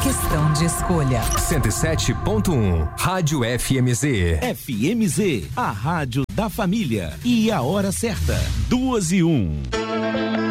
questão de escolha. 107.1 Rádio FMZ. FMZ, a rádio da família. E a hora certa, 2:01.